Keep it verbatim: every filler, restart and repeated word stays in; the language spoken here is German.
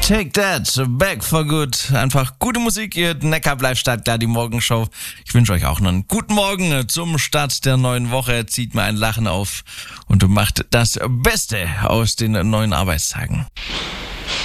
Take that, back for good. Einfach gute Musik, ihr Neckar bleibt startklar, die Morgenshow. Ich wünsche euch auch noch einen guten Morgen zum Start der neuen Woche. Zieht mir ein Lachen auf und macht das Beste aus den neuen Arbeitstagen.